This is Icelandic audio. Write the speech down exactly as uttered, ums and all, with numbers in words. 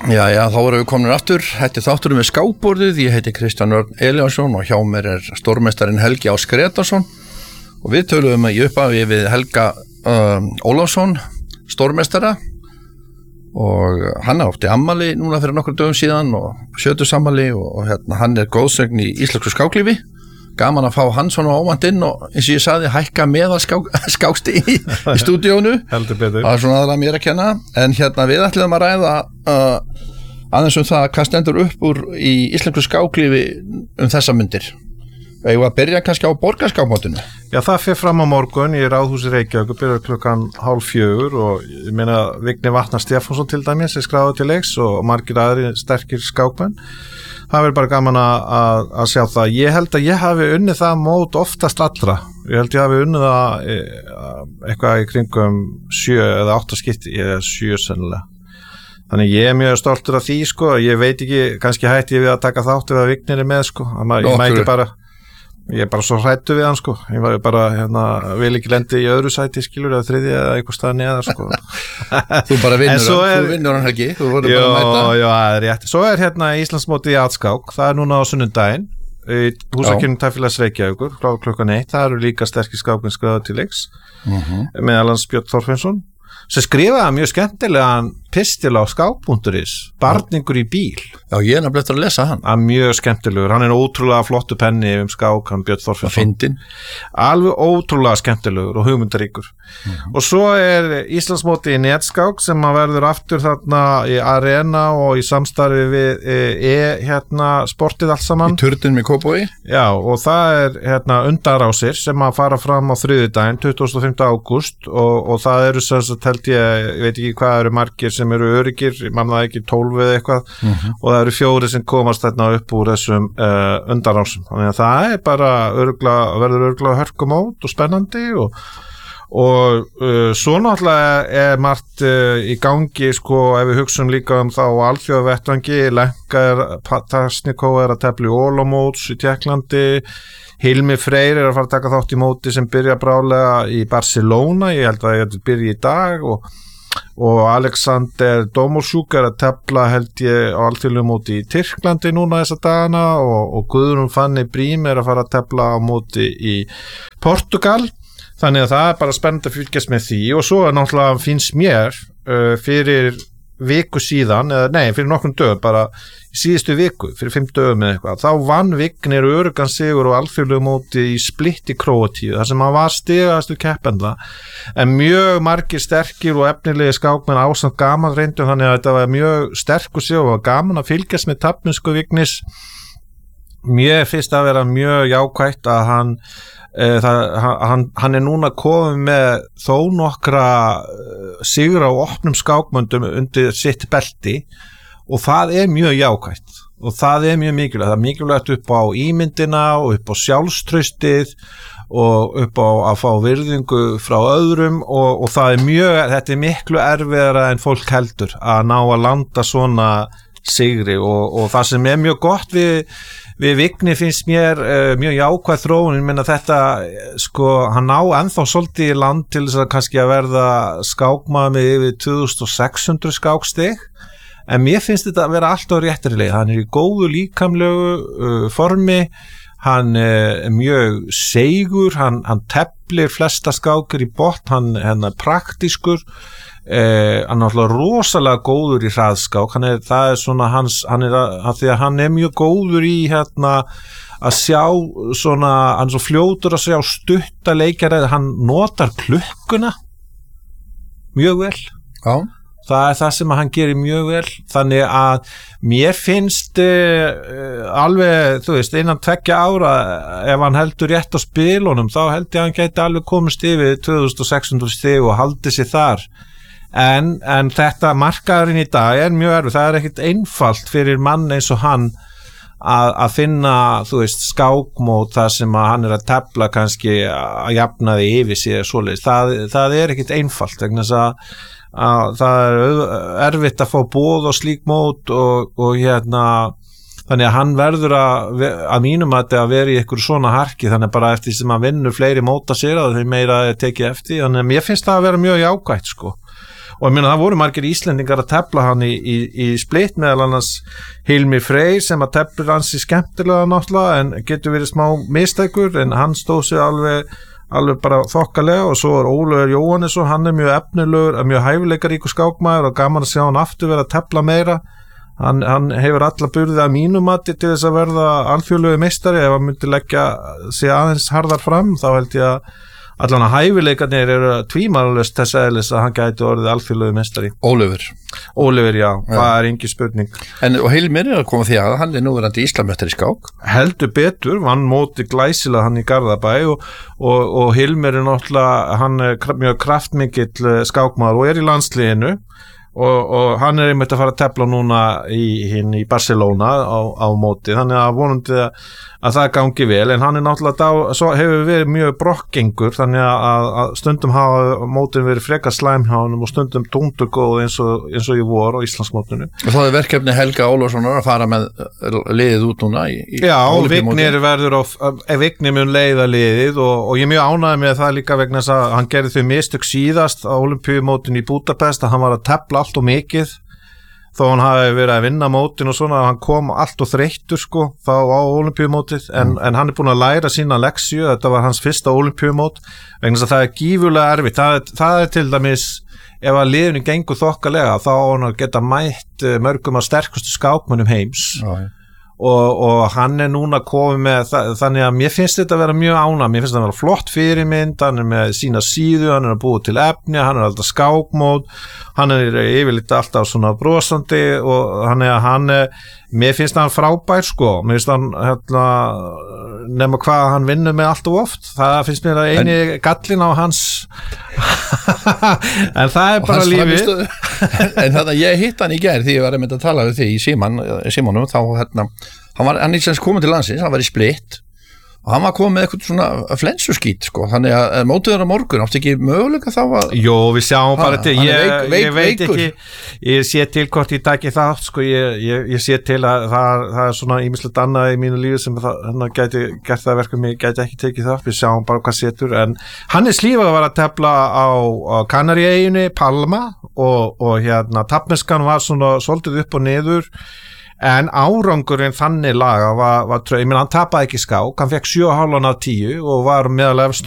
Já, já, þá erum við komin aftur. Þetta er þátturinn við skákborðið. Ég heiti Kristján Örn Elíasson og hjá mér er stórmeistarinn Helgi Ás Grétarsson. Og við töluðum í upphafi við Helga um, Ólafsson, stórmeistara. Og hann átti ammali núna fyrir nokkur dögum síðan og sjötugsafmæli og, og hérna, hann er góðsögn í íslensku skáklífi. Gaman að fá hann svona óvænt inn og eins og ég sagði hækka meðal skák, skáksti í, í stúdíónu. Heldur betur. Það er svona aðra mér að kenna. En hérna við ætlum að ræða uh, aðeins um það hvað stendur upp úr í íslensku skáklífi um þessa myndir. Við að byrja kannski á borgarskákmótinu. Já, það fer fram á morgun í Ráðhúsi Reykjavík, byrjar klukkan hálf fjögur og ég meina Vigni Vatnar Stefánsson til dæmis er skráður til leiks og margir aðri sterkir skákmenn. Það verður bara gaman að, að sjá það. Ég held að ég hafi unnið það mót oftast allra. Ég held að ég hafi unnið það eitthvað í kringum sjö eða átta skipti, eða sjö sennilega. Þannig ég er mjög stoltur af því, sko. Ég veit ekki, kannski hætti ég við að taka þátt ef að Vignir er með, sko. Ég mæti bara, ég er bara svo hræddu við hann, sko. Ég var bara, hérna, vil ekki lendi í öðru sæti, skilur, eða þriðja eða eitthvað stað neðar, sko. Þú bara vinnur hann, er, þú vinnur hann Helgi, þú voru jó, bara að mæta. Já, það er rétt. Svo er hérna Íslandsmótið í atskák, það er núna á sunnudaginn, í húsakjörnum Tafélags Reykjavíkur, klukkan eitt, það eru líka sterkir skákmenn skráðir til leiks, uh-huh. meðal annars Björn Þorfinnsson, sem skrifaði mjög skemmtilegan pistil á skák punktur is, barningur í bíl. Já, ég er nefnilega eftir að lesa hann. Að mjög skemmtilegur, hann er ótrúlega flottu penni um skák, hann Björn Þorfinnsson. Fyndinn. Alveg ótrúlega skemmtilegur og hugmyndaríkur. Mm-hmm. Og svo er Íslandsmóti í netskák sem að verður aftur þarna í Arena og í samstarfi við e, hérna sportið allt saman. Í turninum í Kópavogi. Já, og það er hérna undanrásir sem að fara fram á þriðjudaginn, tuttugasta og fimmta ágúst og, og það eru sem sagt held ég, ég veit ekki hvað eru margir sem eru öryggir, mann það ekki tólf eða eitthvað mm-hmm. og það eru fjóri sem komast þarna upp úr þessum uh, undanrásum. Þannig að það er bara örgla, verður örgla hörkumót og spennandi og og uh, svo náttúrulega er margt uh, í gangi sko ef við hugsum líka um þá alþjóðavettvangi, Lenka er Tasnikó er að tefla í Olomouc í Tékklandi, Hilmi Freyr er að fara að taka þátt í móti sem byrja brálega í Barcelona, ég held að þetta byrja í dag og, og Alexander Domosjúk er að tefla held ég á alþjóðlegu móti í Tyrklandi núna þessa dagana og, og Guðrún Fanny Brím er að fara að tefla á móti í Portugal. Þannig að það er bara spennandi að fylgjast með því og svo er náttúrulega finnst mér uh, fyrir viku síðan, eða nei, fyrir nokkrum dögum, bara í síðustu viku, fyrir fimm dögum eða eitthvað, þá vann Vignir öruggan sigur og alþjóðlegu móti í Split í Króatíu, þar sem hann var stigastu keppenda, en mjög margir sterkir og efnilegi skákmenn ásamt gaman reyndum, þannig að þetta var mjög sterkur sigur og gaman að fylgjast með taflmennsku Vignis. Mér finnst að vera mjög jákvætt að hann Það, hann, hann er núna komið með þó nokkra sigra á opnum skákmöndum undir sitt belti og það er mjög jákvætt og það er mjög mikilvægt, það er mikilvægt upp á ímyndina og upp á sjálfstraustið og upp á að fá virðingu frá öðrum og, og það er mjög, þetta er miklu erfiðara en fólk heldur að ná að landa svona sigri og, og það sem er mjög gott við Við Vigni finnst mér uh, mjög jákvæð þróun, ég meina þetta, sko, hann á ennþá svolítið í land til þess að kannski að verða skákmaður með yfir tvö þúsund sex hundruð skákstig, en mér finnst þetta að vera alltaf réttri leið, hann er í góðu líkamlegu uh, formi, hann uh, er mjög seigur, hann, hann teflir flesta skákir í botn, hann, hann er praktískur, Eh, hann er alltaf rosalega góður í hraðskák, hann er, það er svona hans, hann er að, að því að hann er mjög góður í hérna að sjá svona, hann er svo fljótur að sjá stutta leikjara, hann notar klukkuna mjög vel. Já. Það er það sem hann gerir mjög vel, þannig að mér finnst uh, alveg, þú veist, innan tveggja ára ef hann heldur rétt á spilunum þá held ég að hann gæti alveg komist yfir tvö þúsund sex hundruð stig og haldið sér þar. En, en þetta markaðurinn í dag er mjög erfið, það er ekkert einfalt fyrir mann eins og hann að, að finna, þú veist, skákmót þar sem að hann er að tefla kannski að jafna því yfir sér svoleiðis, það, það er ekkert einfalt vegna þess að, að það er erfitt að fá boð og slík mót og, og hérna þannig að hann verður að, að mínum að þetta vera í einhverju svona harki, þannig bara eftir sem að vinnur fleiri móta sér að þeir meira tekið eftir, þannig að mér finnst það að vera mjög jákvætt sko. og ég meina það voru margir Íslendingar að tefla hann í, í, í Split, meðal annars Hilmi Freyr sem að teflir hans í skemmtilega náttúrulega en getur verið smá mistækur en hann stóð sig alveg alveg bara þokkalega og svo er Ólafur Jóhannesson, hann er mjög efnilegur, mjög hæfileikaríkur skákmaður og gaman að sjá hann aftur vera að tefla meira. Hann, hann hefur alla burði að mínum mati til þess að verða alþjóðlegu meistari ef hann myndi leggja sig aðeins harðar fram þá held ég að allan að hæfileikarnir eru tvímælalaust þess eðlis að hann gæti orðið alþjóðlegu meistari. Ólafur. Ólafur, já, já. Það er engin spurning. En og Hilmir er að koma því að hann er núverandi Íslandsmeistari í skák. Heldur betur, vann móti glæsilega hann í Garðabæ og, og, og Hilmir er náttúrulega, hann er mjög kraftmikill skákmaður og er í landsliðinu. Og, og hann er einmitt að fara að tefla núna í, hinn í Barcelona á, á móti, þannig að vonandi að, að það gangi vel, en hann er náttúrulega dá, svo hefur verið mjög brokkgengur, þannig að, að stundum hafa mótin verið frekar slæmhjánum og stundum tóndugóð eins og, eins og ég vor á Íslandsmótinu. Og það er verkefni Helga Ólafssonar að fara með liðið út núna í, í Já, Vignir verður á, Vignir mun leiða liðið og, og ég er mjög ánægður með það líka vegna þess að hann gerði þau mistök síðast á Ólympíumótinu í Budapest að hann var að tefla allt og mikið þó hann hafi verið að vinna mótin og svona hann kom allt og þreyttur sko þá á Ólympíumótið en, mm. en hann er búin að læra sína leksju, þetta var hans fyrsta Ólympíumót vegna þess að það er gífurlega erfitt það er, það er til dæmis ef að liðinu gengur þokkalega þá á hann að geta mætt mörgum af sterkustu skákmönnum heims Já, ja. Og, og hann er núna komið með það, þannig að mér finnst þetta að vera mjög ánægð mér finnst þetta að vera flott fyrirmynd hann er með sína síðu, hann er að búa til efni hann er alltaf skákmót hann er yfirleitt alltaf svona brosandi og hann er hann er, mér finnst hann frábær sko mér finnst hann hérna, nema hvað hann vinnur með allt og oft það finnst mér að eini en, gallin á hans en það er bara lífið en þannig að ég hitt hann í gær því ég var að mynda að tala við því í síman, símanum þá hérna hann var hann íslensk komið til landsins, hann var í Split og hann var komið með eitthvað svona flensuskít sko, þannig að mótiður á morgun átti ekki möguleika þá að Jó, við sjáum bara til, ég, veik, veik, ég veit veikur. ekki ég sé til hvort ég taki það sko, ég, ég, ég sé til að það, það er svona ýmislegt annað í mínu lífi sem það, hann gæti gert það verkum, ég gæti ekki tekið það við sjáum bara hvað setur, en hann er slífað að vera að tefla á, á Kanaríeyjunni Palma og, og hérna tafneskan var svona svolítið upp og niður en árangurinn þannig laga var, var tröð, ég meina hann tapaði ekki skák, hann fekk sjö og hálfan af tíu og var meðal efstu